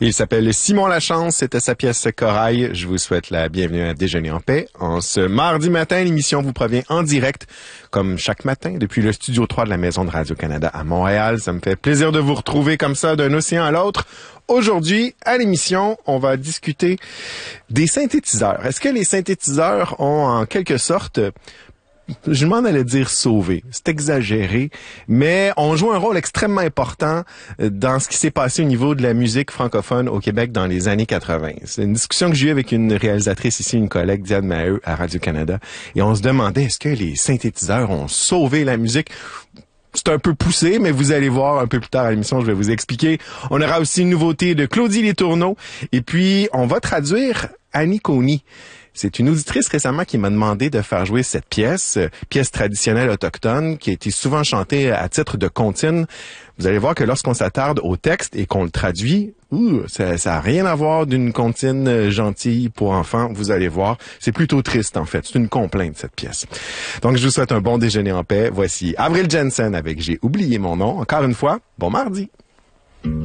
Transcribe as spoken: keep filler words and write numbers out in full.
Il s'appelle Simon Lachance, c'était sa pièce Corail. Je vous souhaite la bienvenue à Déjeuner en paix. En ce mardi matin, l'émission vous provient en direct, comme chaque matin, depuis le studio trois de la Maison de Radio-Canada à Montréal. Ça me fait plaisir de vous retrouver comme ça, d'un océan à l'autre. Aujourd'hui, à l'émission, on va discuter des synthétiseurs. Est-ce que les synthétiseurs ont en quelque sorte... Je m'en allais dire sauver. C'est exagéré, mais on joue un rôle extrêmement important dans ce qui s'est passé au niveau de la musique francophone au Québec dans les années quatre-vingt. C'est une discussion que j'ai eue avec une réalisatrice ici, une collègue, Diane Maheu, à Radio-Canada, et on se demandait est-ce que les synthétiseurs ont sauvé la musique? C'est un peu poussé, mais vous allez voir un peu plus tard à l'émission, je vais vous expliquer. On aura aussi une nouveauté de Claudie Letourneau, et puis on va traduire Annie Coney. C'est une auditrice récemment qui m'a demandé de faire jouer cette pièce, pièce traditionnelle autochtone, qui a été souvent chantée à titre de comptine. Vous allez voir que lorsqu'on s'attarde au texte et qu'on le traduit, ouh, ça, ça a rien à voir d'une comptine gentille pour enfants. Vous allez voir, c'est plutôt triste en fait. C'est une complainte cette pièce. Donc je vous souhaite un bon déjeuner en paix. Voici Avril Jensen avec J'ai oublié mon nom. Encore une fois, bon mardi.